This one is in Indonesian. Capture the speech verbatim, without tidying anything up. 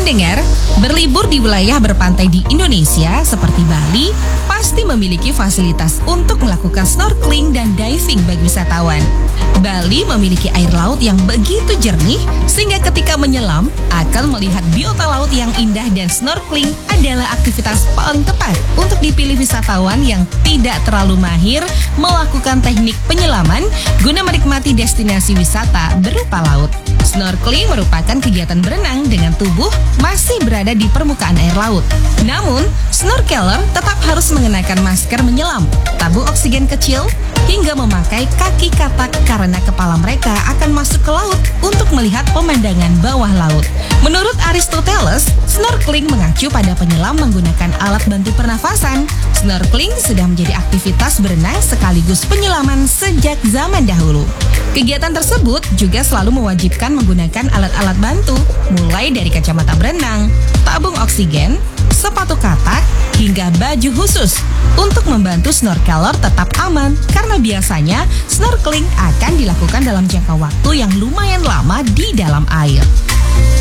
Pendengar, berlibur di wilayah berpantai di Indonesia seperti Bali pasti memiliki fasilitas untuk melakukan snorkeling dan diving bagi wisatawan. Bali memiliki air laut yang begitu jernih sehingga ketika menyelam akan melihat biota laut yang indah, dan snorkeling adalah aktivitas paling tepat untuk dipilih wisatawan yang tidak terlalu mahir melakukan teknik penyelaman guna menikmati destinasi wisata berupa laut. Snorkeling merupakan kegiatan berenang dengan tubuh masih berada di permukaan air laut. Namun, snorkeler tetap harus mengenakan masker menyelam, tabung oksigen kecil, hingga memakai kaki katak karena kepala mereka akan masuk ke laut untuk melihat pemandangan bawah laut. Menurut Aristoteles, snorkeling mengacu pada penyelam menggunakan alat bantu pernafasan. Snorkeling sudah menjadi aktivitas berenang sekaligus penyelaman sejak zaman dahulu. Kegiatan tersebut juga selalu mewajibkan menggunakan alat-alat bantu, mulai dari kacamata berenang, tabung oksigen, sepatu katak, hingga baju khusus untuk membantu snorkeler tetap aman, karena biasanya snorkeling akan dilakukan dalam jangka waktu yang lumayan lama di dalam air.